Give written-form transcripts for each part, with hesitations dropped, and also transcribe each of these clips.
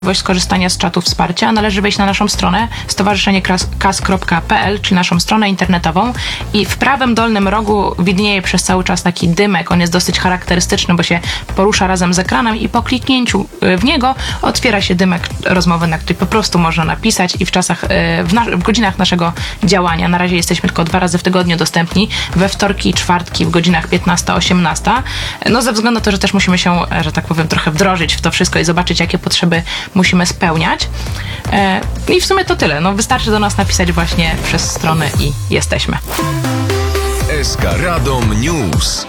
Skorzystania z czatu wsparcia, należy wejść na naszą stronę stowarzyszeniekaz.pl, czyli naszą stronę internetową, i w prawym dolnym rogu widnieje przez cały czas taki dymek. On jest dosyć charakterystyczny, bo się porusza razem z ekranem i po kliknięciu w niego otwiera się dymek rozmowy, na który po prostu można napisać, i w czasach, w godzinach naszego działania, na razie jesteśmy tylko 2 razy w tygodniu dostępni, we wtorki i czwartki w godzinach 15-18. No ze względu na to, że też musimy się, że tak powiem, trochę wdrożyć w to wszystko i zobaczyć, jakie potrzeby musimy spełniać. I w sumie to tyle. No, wystarczy do nas napisać właśnie przez stronę i jesteśmy. SK Radom News.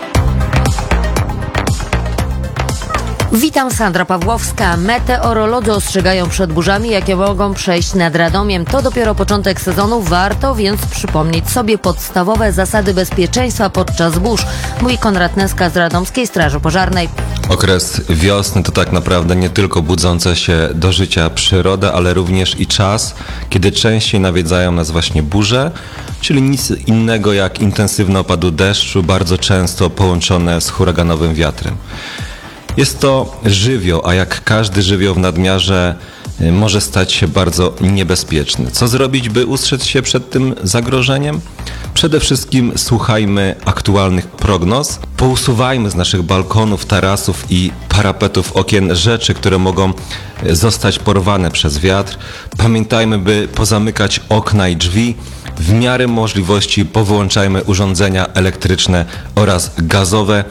Witam, Sandra Pawłowska. Meteorolodzy ostrzegają przed burzami, jakie mogą przejść nad Radomiem. To dopiero początek sezonu, warto więc przypomnieć sobie podstawowe zasady bezpieczeństwa podczas burz, mówi Konrad Neska z Radomskiej Straży Pożarnej. Okres wiosny to tak naprawdę nie tylko budząca się do życia przyroda, ale również i czas, kiedy częściej nawiedzają nas właśnie burze, czyli nic innego jak intensywne opady deszczu, bardzo często połączone z huraganowym wiatrem. Jest to żywioł, a jak każdy żywioł w nadmiarze może stać się bardzo niebezpieczny. Co zrobić, by ustrzec się przed tym zagrożeniem? Przede wszystkim słuchajmy aktualnych prognoz, pousuwajmy z naszych balkonów, tarasów i parapetów okien rzeczy, które mogą zostać porwane przez wiatr. Pamiętajmy, by pozamykać okna i drzwi. W miarę możliwości powyłączajmy urządzenia elektryczne oraz gazowe.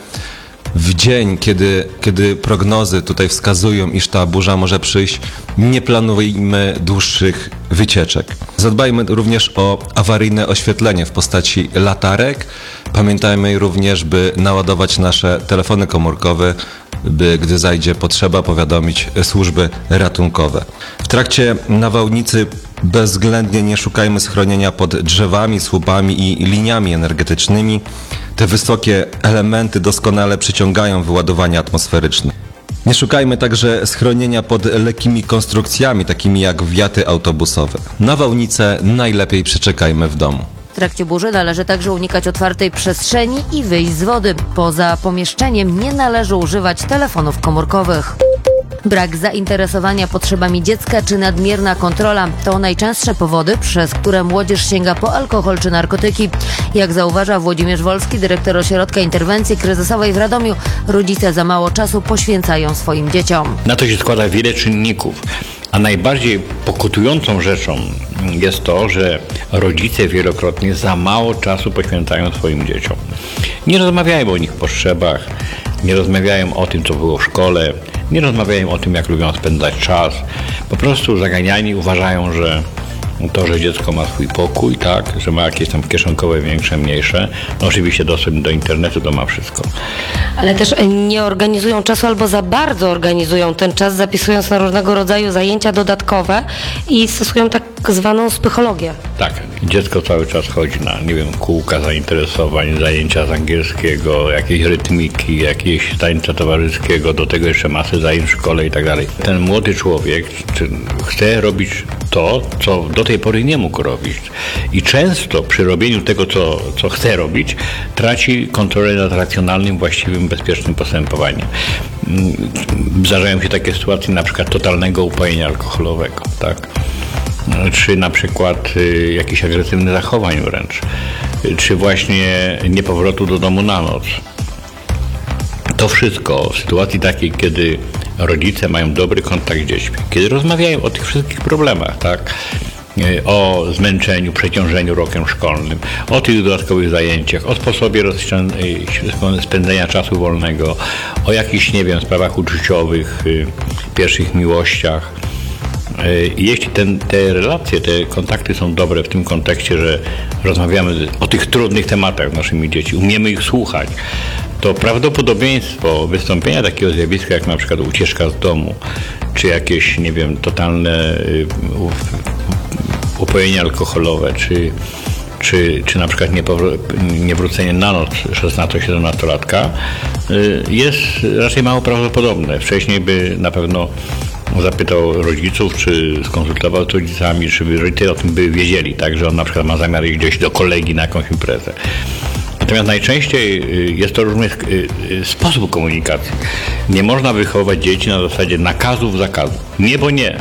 W dzień, kiedy prognozy tutaj wskazują, iż ta burza może przyjść, nie planujmy dłuższych wycieczek. Zadbajmy również o awaryjne oświetlenie w postaci latarek. Pamiętajmy również, by naładować nasze telefony komórkowe, by gdy zajdzie potrzeba, powiadomić służby ratunkowe. W trakcie nawałnicy bezwzględnie nie szukajmy schronienia pod drzewami, słupami i liniami energetycznymi. Te wysokie elementy doskonale przyciągają wyładowania atmosferyczne. Nie szukajmy także schronienia pod lekkimi konstrukcjami, takimi jak wiaty autobusowe. Nawałnicę najlepiej przeczekajmy w domu. W trakcie burzy należy także unikać otwartej przestrzeni i wyjść z wody. Poza pomieszczeniem nie należy używać telefonów komórkowych. Brak zainteresowania potrzebami dziecka czy nadmierna kontrola to najczęstsze powody, przez które młodzież sięga po alkohol czy narkotyki. Jak zauważa Włodzimierz Wolski, dyrektor Ośrodka Interwencji Kryzysowej w Radomiu, rodzice za mało czasu poświęcają swoim dzieciom. Na to się składa wiele czynników, a najbardziej pokutującą rzeczą jest to, że rodzice wielokrotnie za mało czasu poświęcają swoim dzieciom. Nie rozmawiają o nich potrzebach, nie rozmawiają o tym, co było w szkole, nie rozmawiają o tym, jak lubią spędzać czas. Po prostu zaganiani uważają, że to, że dziecko ma swój pokój, tak, że ma jakieś tam kieszonkowe, większe, mniejsze. No oczywiście dostęp do internetu to ma wszystko. Ale też nie organizują czasu albo za bardzo organizują ten czas, zapisując na różnego rodzaju zajęcia dodatkowe i stosują tak zwaną psychologię. Tak, dziecko cały czas chodzi na, nie wiem, kółka zainteresowań, zajęcia z angielskiego, jakieś rytmiki, jakieś tańca towarzyskiego, do tego jeszcze masę zajęć w szkole i tak dalej. Ten młody człowiek chce robić to, co do tej pory nie mógł robić. I często przy robieniu tego, co chce robić, traci kontrolę nad racjonalnym, właściwym, bezpiecznym postępowaniem. Zdarzają się takie sytuacje, na przykład totalnego upojenia alkoholowego, tak? Czy na przykład jakichś agresywnych zachowań wręcz, czy właśnie niepowrotu do domu na noc. To wszystko w sytuacji takiej, kiedy rodzice mają dobry kontakt z dziećmi, kiedy rozmawiają o tych wszystkich problemach, tak? O zmęczeniu, przeciążeniu rokiem szkolnym, o tych dodatkowych zajęciach, o sposobie spędzenia czasu wolnego, o jakichś, nie wiem, sprawach uczuciowych, pierwszych miłościach. Jeśli te relacje, te kontakty są dobre w tym kontekście, że rozmawiamy o tych trudnych tematach z naszymi dziećmi, umiemy ich słuchać, to prawdopodobieństwo wystąpienia takiego zjawiska jak na przykład ucieczka z domu, czy jakieś, nie wiem, totalne upojenie alkoholowe, czy na przykład niewrócenie na noc 16-17-latka jest raczej mało prawdopodobne. Wcześniej by na pewno zapytał rodziców, czy skonsultował z rodzicami, żeby rodzice o tym by wiedzieli, tak, że on na przykład ma zamiar iść gdzieś do kolegi na jakąś imprezę. Natomiast najczęściej jest to różny sposób komunikacji. Nie można wychować dzieci na zasadzie nakazów, zakazów. Nie, bo nie.